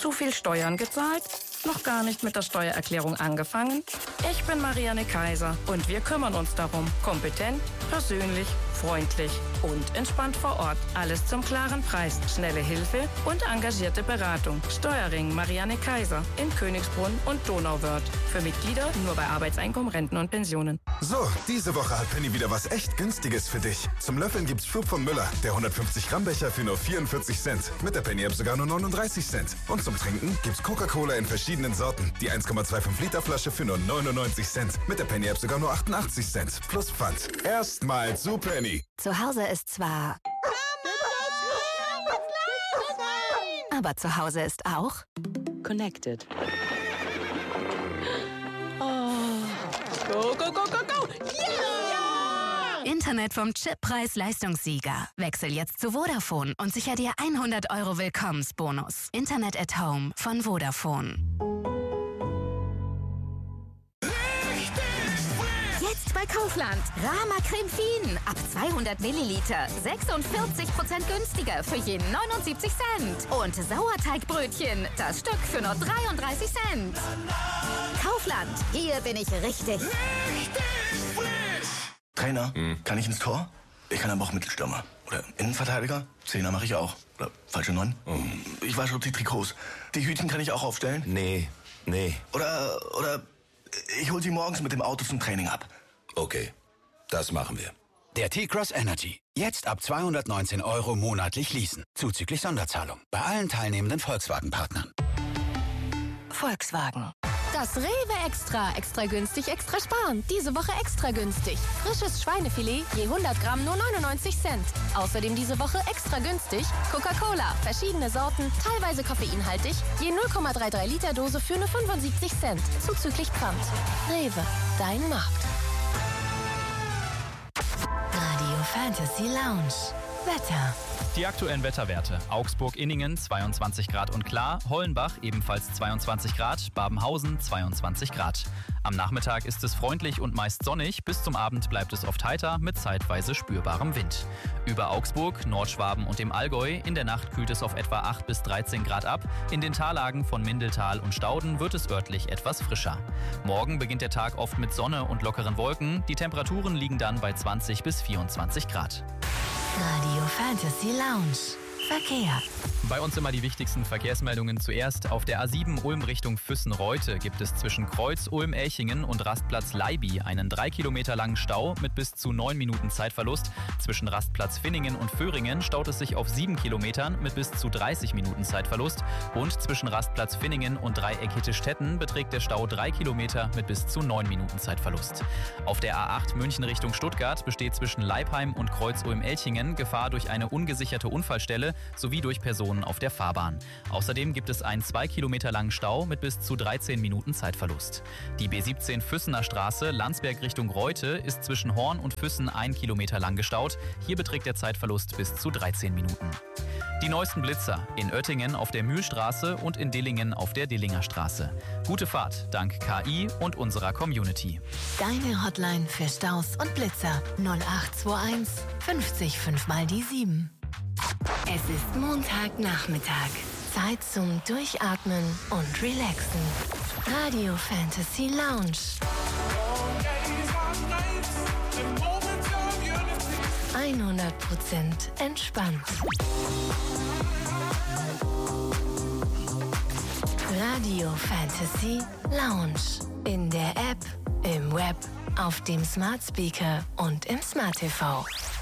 Zu viel Steuern gezahlt? Noch gar nicht mit der Steuererklärung angefangen? Ich bin Marianne Kaiser und wir kümmern uns darum. Kompetent, persönlich, freundlich und entspannt vor Ort. Alles zum klaren Preis, schnelle Hilfe und engagierte Beratung. Steuerring Marianne Kaiser in Königsbrunn und Donauwörth. Für Mitglieder nur bei Arbeitseinkommen, Renten und Pensionen. So, diese Woche hat Penny wieder was echt Günstiges für dich. Zum Löffeln gibt's Schub von Müller, der 150 Gramm Becher für nur 44 Cent. Mit der Penny-App sogar nur 39 Cent. Und zum Trinken gibt's Coca-Cola in verschiedenen Sorten. Die 1,25 Liter Flasche für nur 99 Cent. Mit der Penny-App sogar nur 88 Cent. Plus Pfand. Erstmal zu Penny. Zu Hause ist zwar... Aber zu Hause ist auch... Connected. Oh. Go, go, go, go, go! Yeah! Internet vom Chippreis-Leistungssieger. Wechsel jetzt zu Vodafone und sicher dir 100 € Willkommensbonus. Internet at Home von Vodafone. Jetzt bei Kaufland. Rama Creme Fien. Ab 200 Milliliter. 46% günstiger für je 79 Cent. Und Sauerteigbrötchen. Das Stück für nur 33 Cent. Kaufland. Hier bin ich richtig. Trainer, kann ich ins Tor? Ich kann aber auch Mittelstürmer. Oder Innenverteidiger? Zehner mache ich auch. Oder falsche 9. Ich wasche die Trikots. Die Hütchen kann ich auch aufstellen? Nee. Oder ich hol sie morgens mit dem Auto zum Training ab. Okay, das machen wir. Der T-Cross Energy. Jetzt ab 219 € monatlich leasen. Zuzüglich Sonderzahlung. Bei allen teilnehmenden Volkswagen-Partnern. Volkswagen. Das Rewe Extra. Extra günstig, extra sparen. Diese Woche extra günstig. Frisches Schweinefilet je 100 Gramm nur 99 Cent. Außerdem diese Woche extra günstig Coca-Cola. Verschiedene Sorten, teilweise koffeinhaltig. Je 0,33 Liter Dose für nur 75 Cent. Zuzüglich Pfand. Rewe. Dein Markt. Radio Fantasy Lounge. Wetter. Die aktuellen Wetterwerte. Augsburg-Inningen 22 Grad und klar, Hollenbach ebenfalls 22 Grad, Babenhausen 22 Grad. Am Nachmittag ist es freundlich und meist sonnig, bis zum Abend bleibt es oft heiter mit zeitweise spürbarem Wind. Über Augsburg, Nordschwaben und dem Allgäu in der Nacht kühlt es auf etwa 8 bis 13 Grad ab. In den Tallagen von Mindeltal und Stauden wird es örtlich etwas frischer. Morgen beginnt der Tag oft mit Sonne und lockeren Wolken. Die Temperaturen liegen dann bei 20 bis 24 Grad. Radio Fantasy Lounge. Verkehr. Bei uns immer die wichtigsten Verkehrsmeldungen zuerst. Auf der A7 Ulm Richtung Füssen-Reute gibt es zwischen Kreuz Ulm-Elchingen und Rastplatz Leibi einen 3 Kilometer langen Stau mit bis zu 9 Minuten Zeitverlust. Zwischen Rastplatz Finningen und Föhringen staut es sich auf 7 Kilometern mit bis zu 30 Minuten Zeitverlust. Und zwischen Rastplatz Finningen und Dreieck Hittistetten beträgt der Stau 3 Kilometer mit bis zu 9 Minuten Zeitverlust. Auf der A8 München Richtung Stuttgart besteht zwischen Leipheim und Kreuz Ulm-Elchingen Gefahr durch eine ungesicherte Unfallstelle sowie durch Personen auf der Fahrbahn. Außerdem gibt es einen 2 Kilometer langen Stau mit bis zu 13 Minuten Zeitverlust. Die B17 Füssener Straße Landsberg Richtung Reute ist zwischen Horn und Füssen 1 Kilometer lang gestaut. Hier beträgt der Zeitverlust bis zu 13 Minuten. Die neuesten Blitzer in Oettingen auf der Mühlstraße und in Dillingen auf der Dillinger Straße. Gute Fahrt dank KI und unserer Community. Deine Hotline für Staus und Blitzer 0821 50 5 mal die 7. Es ist Montagnachmittag. Zeit zum Durchatmen und Relaxen. Radio Fantasy Lounge. 100% entspannt. Radio Fantasy Lounge. In der App, im Web, auf dem Smart Speaker und im Smart TV.